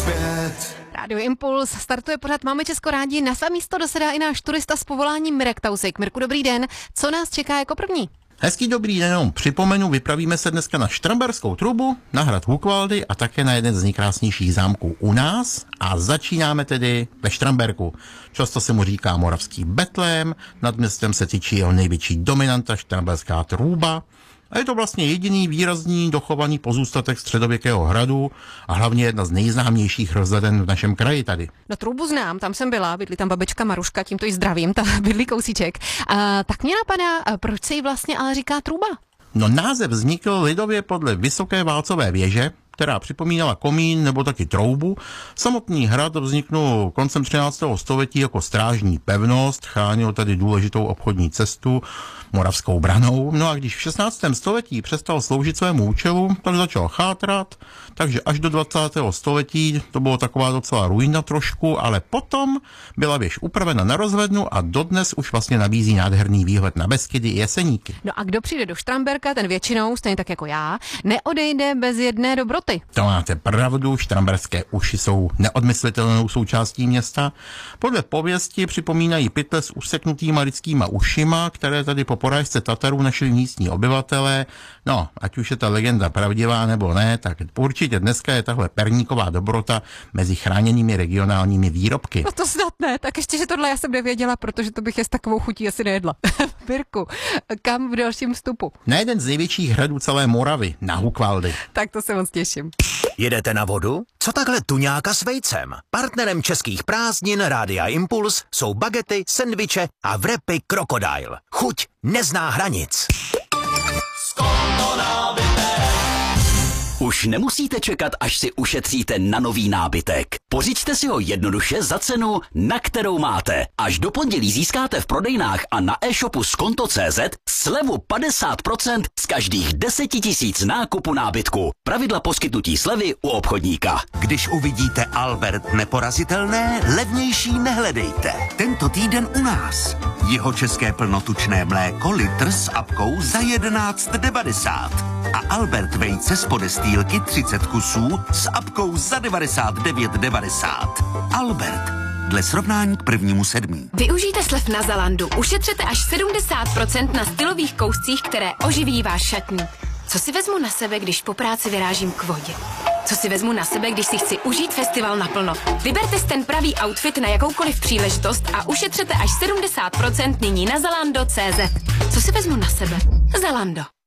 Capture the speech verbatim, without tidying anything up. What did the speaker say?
zpět. Rádio Impuls startuje pořád Máme Česko rádi. Na své místo dosedá i náš turista s povoláním Mirek Tausik. Mirku, dobrý den. Co nás čeká jako první? Hezký dobrý den, jenom připomenu, vypravíme se dneska na Štramberskou trubu, na hrad Hukvaldy a také na jeden z nejkrásnějších zámků u nás. A začínáme tedy ve Štramberku. Často se mu říká moravský Betlém, nad městem se tyčí jeho největší dominanta Štramberská truba. A je to vlastně jediný výrazný dochovaný pozůstatek středověkého hradu a hlavně jedna z nejznámějších rozhleden v našem kraji tady. No, trubu znám, tam jsem byla, bydlí tam babička Maruška, tímto ji zdravím, ta bydlí kousíček. A, tak mě napadá, proč se jí vlastně ale říká truba? No, název vznikl lidově podle vysoké válcové věže, která připomínala komín nebo taky troubu. Samotný hrad vzniknul koncem třináctého století jako strážní pevnost, chránil tady důležitou obchodní cestu Moravskou branou. No a když v šestnáctém století přestal sloužit svému účelu, tak začal chátrat, takže až do dvacátého století to bylo taková docela ruina trošku, ale potom byla věž upravena na rozhlednu a dodnes už vlastně nabízí nádherný výhled na Beskydy i Jeseníky. No a kdo přijde do Štramberka, ten většinou, stejně tak jako já, neodejde bez jedné dobroty. To máte pravdu, štramberské uši jsou neodmyslitelnou součástí města. Podle pověsti připomínají pytle s useknutýma lidskýma ušima, které tady po porážce Tatarů našli místní obyvatelé. No, ať už je ta legenda pravdivá nebo ne, tak určitě dneska je tahle perníková dobrota mezi chráněnými regionálními výrobky. No to snad ne, tak ještě, že tohle já jsem nevěděla, protože to bych je s takovou chutí asi nejedla. Mirku, kam v dalším vstupu? Na jeden z největších hradů celé Moravy, na Hukvaldy. Tak to se moc těším. Jedete na vodu? Co takhle tuňáka s vejcem? Partnerem českých prázdnin Rádia Impuls jsou bagety, sendviče a wrapy Crocodile. Chuť nezná hranic. Už nemusíte čekat, až si ušetříte na nový nábytek. Pořiďte si ho jednoduše za cenu, na kterou máte. Až do pondělí získáte v prodejnách a na e-shopu skonto tečka cé zet slevu padesát procent z každých deseti tisíc nákupu nábytku. Pravidla poskytnutí slevy u obchodníka. Když uvidíte Albert neporazitelné, levnější nehledejte. Tento týden u nás. Jihočeské plnotučné mléko litr s apkou za jedenáct devadesát. A Albert vejce z podestýlky třicet kusů s apkou za devadesát devět devadesát. Albert. Dle srovnání k prvnímu sedmí. Využijte slev na Zalandu. Ušetřete až sedmdesát procent na stylových kouscích, které oživí váš šatník. Co si vezmu na sebe, když po práci vyrážím k vodě? Co si vezmu na sebe, když si chci užít festival naplno? Vyberte si ten pravý outfit na jakoukoliv příležitost a ušetřete až sedmdesát procent nyní na zalando tečka cé zet. Co si vezmu na sebe? Zalando.